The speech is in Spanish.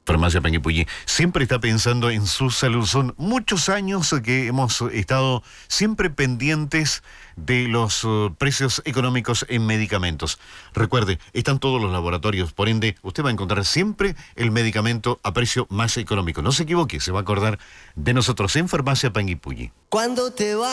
Farmacia Panguipulli siempre está pensando en su salud. Son muchos años que hemos estado siempre pendientes de los precios económicos en medicamentos. Recuerde, están todos los laboratorios, por ende, usted va a encontrar siempre el medicamento a precio más económico. No se equivoque, se va a acordar de nosotros en Farmacia Panguipulli. Cuando te va